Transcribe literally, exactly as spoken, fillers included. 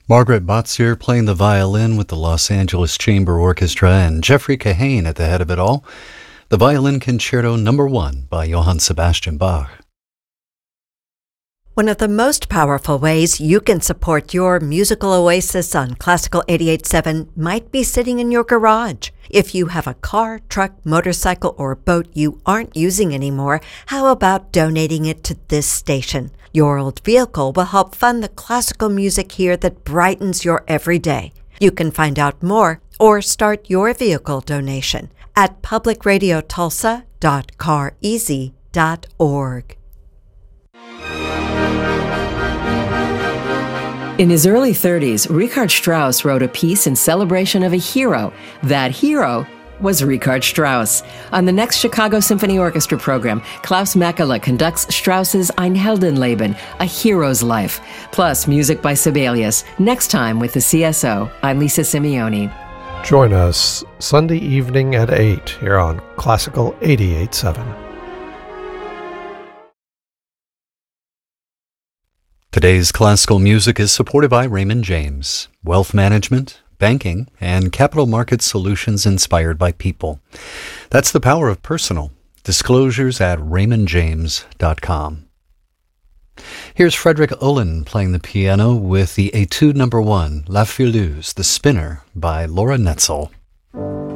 Margaret Botsier playing the violin with the Los Angeles Chamber Orchestra and Jeffrey Kahane at the head of it all. The Violin Concerto Number One by Johann Sebastian Bach. One of the most powerful ways you can support your musical oasis on Classical eighty-eight point seven might be sitting in your garage. If you have a car, truck, motorcycle, or boat you aren't using anymore, how about donating it to this station? Your old vehicle will help fund the classical music here that brightens your everyday. You can find out more or start your vehicle donation at public radio tulsa dot car easy dot org. In his early thirties, Richard Strauss wrote a piece in celebration of a hero. That hero was Richard Strauss. On the next Chicago Symphony Orchestra program, Klaus Mekela conducts Strauss's Ein Heldenleben, A Hero's Life, plus music by Sibelius. Next time with the C S O, I'm Lisa Simeone. Join us Sunday evening at eight here on Classical eighty-eight point seven. Today's classical music is supported by Raymond James, wealth management, banking, and capital market solutions inspired by people. That's the power of personal. Disclosures at raymond james dot com. Here's Frederick Ullin playing the piano with the Etude Number One, La Fileuse, The Spinner, by Laura Netzel.